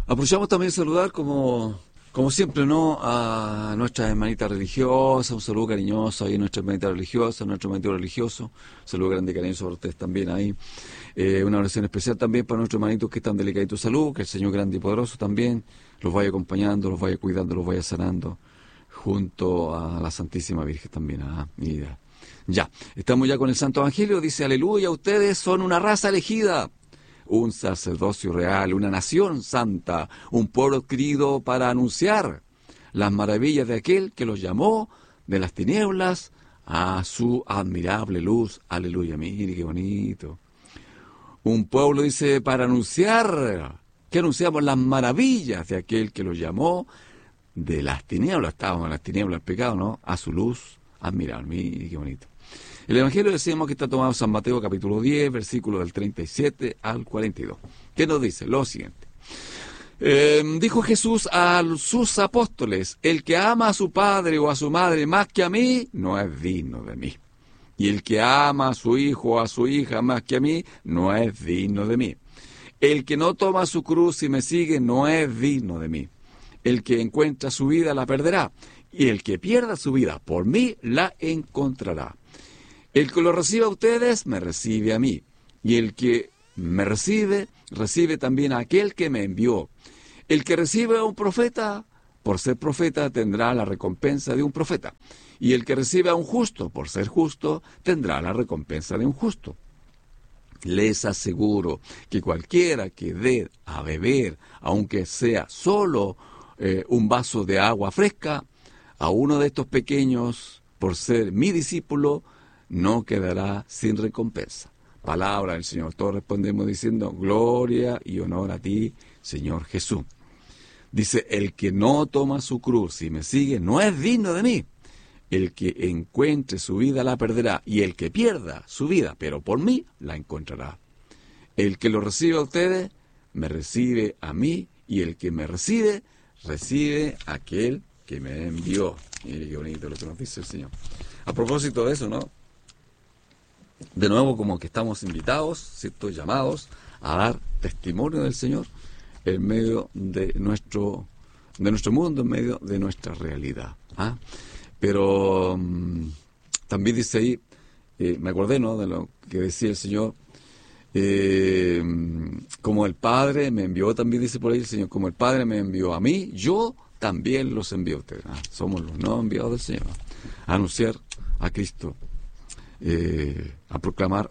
Aprovechamos también saludar como siempre, ¿no? A nuestras hermanitas religiosas, un saludo cariñoso ahí a nuestras hermanitas religiosas, a nuestro hermanito religioso, un saludo grande y cariñoso para ustedes también ahí. Una oración especial también para nuestros hermanitos que están delicaditos de salud, que el Señor grande y poderoso también los vaya acompañando, los vaya cuidando, los vaya sanando, junto a la Santísima Virgen también. Mira. Ya, estamos ya con el Santo Evangelio, dice: aleluya, ustedes son una raza elegida, un sacerdocio real, una nación santa, un pueblo adquirido para anunciar las maravillas de aquel que los llamó de las tinieblas a su admirable luz. Aleluya, mire qué bonito. Un pueblo, dice, para anunciar, que anunciamos las maravillas de aquel que los llamó de las tinieblas. Estábamos en las tinieblas del pecado, ¿no? A su luz admirable. Mire qué bonito. El Evangelio decíamos que está tomado en San Mateo capítulo 10, versículos del 37 al 42. ¿Qué nos dice? Lo siguiente. Dijo Jesús a sus apóstoles: el que ama a su padre o a su madre más que a mí, no es digno de mí. Y el que ama a su hijo o a su hija más que a mí, no es digno de mí. El que no toma su cruz y me sigue, no es digno de mí. El que encuentra su vida la perderá, y el que pierda su vida por mí la encontrará. El que lo reciba a ustedes, me recibe a mí. Y el que me recibe, recibe también a aquel que me envió. El que recibe a un profeta, por ser profeta, tendrá la recompensa de un profeta. Y el que recibe a un justo, por ser justo, tendrá la recompensa de un justo. Les aseguro que cualquiera que dé a beber, aunque sea solo un vaso de agua fresca, a uno de estos pequeños, por ser mi discípulo, no quedará sin recompensa. Palabra del Señor. Todos respondemos diciendo: gloria y honor a ti, Señor Jesús. Dice: el que no toma su cruz y me sigue no es digno de mí. El que encuentre su vida la perderá, y el que pierda su vida, pero por mí, la encontrará. El que lo recibe a ustedes, me recibe a mí, y el que me recibe, recibe a aquel que me envió. Mire qué bonito lo que nos dice el Señor. A propósito de eso, ¿no? De nuevo, como que estamos invitados, ¿cierto?, llamados a dar testimonio del Señor en medio de nuestro mundo, en medio de nuestra realidad. Pero también dice ahí, me acordé, ¿no?, de lo que decía el Señor, como el Padre me envió, también dice por ahí el Señor, como el Padre me envió a mí, yo también los envío a ustedes. Somos los no enviados del Señor, a anunciar a Cristo, a proclamar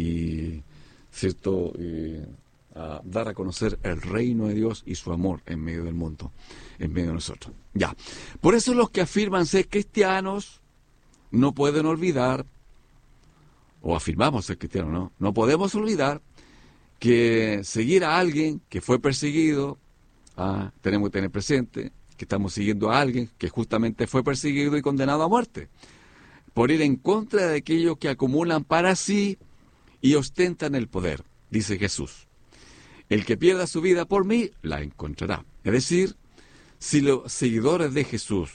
a dar a conocer el reino de Dios y su amor en medio del mundo, en medio de nosotros. Ya. Por eso los que afirman ser cristianos no pueden olvidar, o afirmamos ser cristianos, no podemos olvidar que seguir a alguien que fue perseguido, tenemos que tener presente que estamos siguiendo a alguien que justamente fue perseguido y condenado a muerte, por ir en contra de aquellos que acumulan para sí y ostentan el poder, dice Jesús. El que pierda su vida por mí, la encontrará. Es decir, si los seguidores de Jesús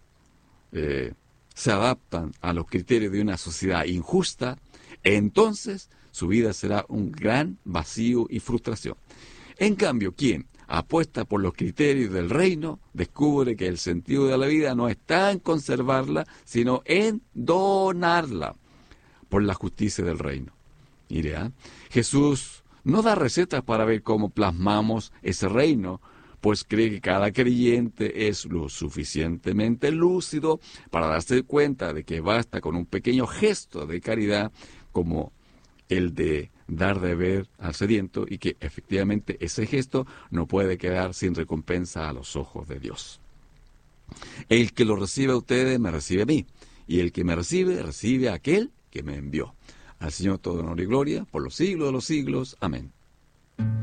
se adaptan a los criterios de una sociedad injusta, entonces su vida será un gran vacío y frustración. En cambio, quien apuesta por los criterios del reino, descubre que el sentido de la vida no está en conservarla, sino en donarla por la justicia del reino. Mire, Jesús no da recetas para ver cómo plasmamos ese reino, pues cree que cada creyente es lo suficientemente lúcido para darse cuenta de que basta con un pequeño gesto de caridad como el de dar de beber al sediento, y que efectivamente ese gesto no puede quedar sin recompensa a los ojos de Dios. El que lo recibe a ustedes, me recibe a mí, y el que me recibe, recibe a aquel que me envió. Al Señor todo honor y gloria por los siglos de los siglos. Amén.